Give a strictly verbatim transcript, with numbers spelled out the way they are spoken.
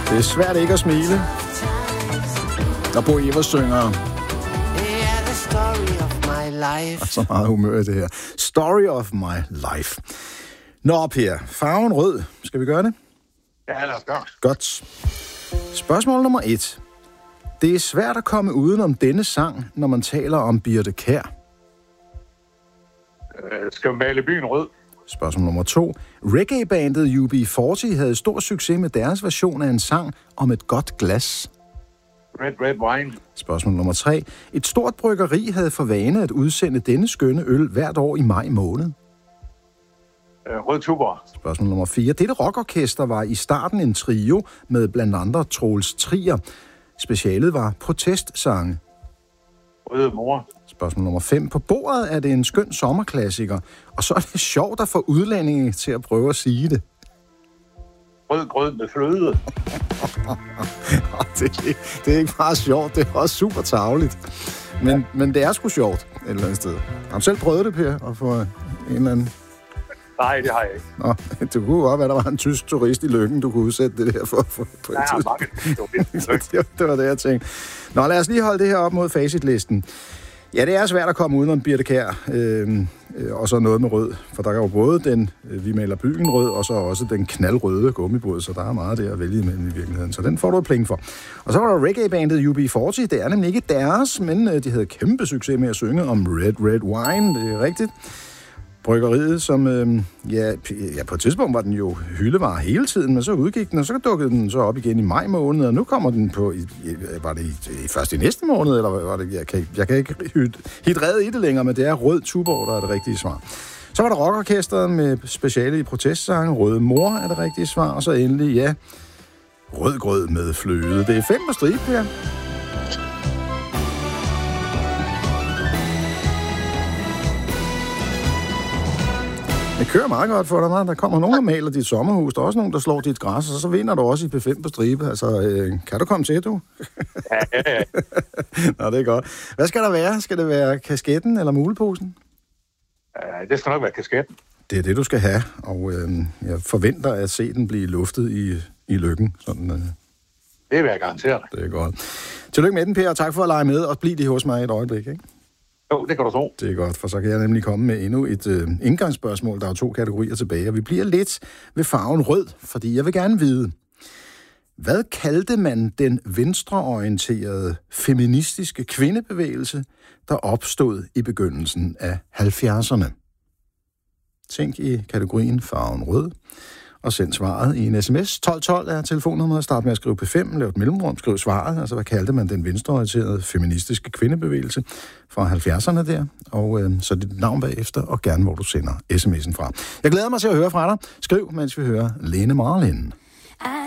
Det er svært ikke at smile. Og Bo Evers synger. Så meget humør i det her. Story of my life. Nå, Per. Farven rød. Skal vi gøre det? Ja, lad os gøre. Godt. Spørgsmål nummer et. Det er svært at komme udenom denne sang, når man taler om Birthe Kjær. Øh, skal vi male byen rød? Spørgsmål nummer to. Reggae-bandet U B fyrre havde stor succes med deres version af en sang om et godt glas. Red, red wine. Spørgsmål nummer tre. Et stort bryggeri havde for vane at udsende denne skønne øl hvert år i maj måned. Øh, rød tuber. Spørgsmål nummer fire. Dette rockorkester var i starten en trio med blandt andre Troels Trier. Specialet var protestsange. Røde mor. Spørgsmål nummer fem. På bordet er det en skøn sommerklassiker, og så er det sjovt at få udlændinge til at prøve at sige det. Rød grød med fløde. det, det er ikke bare sjovt, det er også super tarveligt. Men, men det er sgu sjovt et eller andet sted. Har du selv prøvet det, Per, at få en eller anden... Nej, det har jeg ikke. Nå, det kunne godt være, der var en tysk turist i Løkken, du kunne udsætte det der for, for på et ja, tidspunkt. det, det var det, jeg tænkte. Nå, lad os lige holde det her op mod facitlisten. Ja, det er svært at komme udenom Birthe Kjær, øh, øh, og så noget med rød. For der er jo både den, øh, vi maler byen rød, og så også den knaldrøde gummibåd, så der er meget der at vælge imellem i virkeligheden. Så den får du et pling for. Og så var der reggae-bandet U B fyrre. Det er nemlig ikke deres, men øh, de havde kæmpe succes med at synge om Red Red Wine, det er rigtigt. Bryggeriet, som, øh, ja, ja, på et tidspunkt var den jo hyldevare hele tiden, men så udgik den, og så dukkede den så op igen i maj måned, og nu kommer den på, i, var det i, i, først i næste måned, eller var det, jeg kan, jeg kan ikke hit redde i det længere, men det er Rød Tuborg, der er det rigtige svar. Så var der rockorkestret med speciale i protestsange, Røde Mor er det rigtige svar, og så endelig, ja, Rød Grød med fløde. Det er fem på stribe her. Det kører meget godt for dig, man. Der kommer nogen, der maler dit sommerhus. Der er også nogen, der slår dit græs, og så vinder du også i P fem på stribe. Altså, øh, kan du komme til, du? ja, ja, ja. Nå, det er godt. Hvad skal der være? Skal det være kasketten eller muleposen? Ja, det skal nok være kasketten. Det er det, du skal have, og øh, jeg forventer at se den blive luftet i, i Løkken. Sådan, øh. Det vil jeg garantere dig. Det er godt. Tillykke med den, Per, og tak for at lege med, og bliv lige hos mig et øjeblik, ikke? Jo, det kan du tro. Det er godt, for så kan jeg nemlig komme med endnu et øh, indgangsspørgsmål. Der er to kategorier tilbage, og vi bliver lidt ved farven rød, fordi jeg vil gerne vide, hvad kaldte man den venstreorienterede feministiske kvindebevægelse, der opstod i begyndelsen af halvfjerdserne? Tænk i kategorien farven rød, og send svaret i en sms. tolv tolv er telefonnummeret. Start med at skrive P fem, lav et mellemrum, skriv svaret. Altså, hvad kaldte man den venstreorienterede feministiske kvindebevægelse fra halvfjerdserne der? Og øh, så dit navn bagefter, og gerne hvor du sender sms'en fra. Jeg glæder mig til at høre fra dig. Skriv, mens vi hører Lene Marlin.